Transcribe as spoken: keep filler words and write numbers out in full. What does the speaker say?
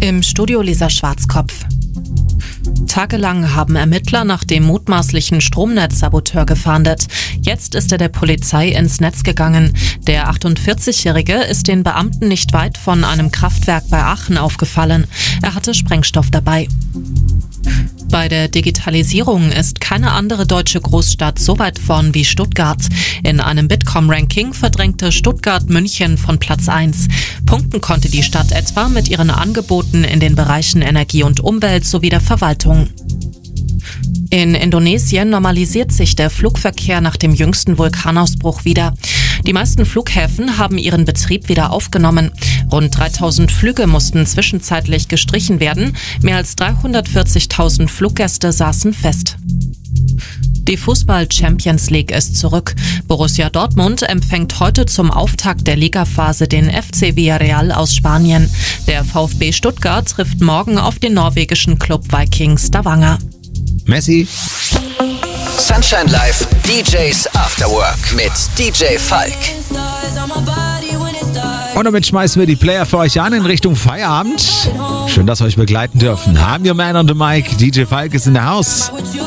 Im Studio Lisa Schwarzkopf. Tagelang haben Ermittler nach dem mutmaßlichen Stromnetzsaboteur gefahndet. Jetzt ist er der Polizei ins Netz gegangen. Der achtundvierzigjährige ist den Beamten nicht weit von einem Kraftwerk bei Aachen aufgefallen. Er hatte Sprengstoff dabei. Bei der Digitalisierung ist keine andere deutsche Großstadt so weit vorn wie Stuttgart. In einem Bitkom-Ranking verdrängte Stuttgart München von Platz eins. Punkten konnte die Stadt etwa mit ihren Angeboten in den Bereichen Energie und Umwelt sowie der Verwaltung. In Indonesien normalisiert sich der Flugverkehr nach dem jüngsten Vulkanausbruch wieder. Die meisten Flughäfen haben ihren Betrieb wieder aufgenommen. Rund dreitausend Flüge mussten zwischenzeitlich gestrichen werden. Mehr als dreihundertvierzigtausend Fluggäste saßen fest. Die Fußball-Champions League ist zurück. Borussia Dortmund empfängt heute zum Auftakt der Ligaphase den F C Villarreal aus Spanien. Der VfB Stuttgart trifft morgen auf den norwegischen Club Viking Stavanger. Messi. Sunshine Live, D Js After Work mit D J Falk. Und damit schmeißen wir die Player für euch an in Richtung Feierabend. Schön, dass wir euch begleiten dürfen. Haben wir Man on the Mic. D J Falk ist in der Haus.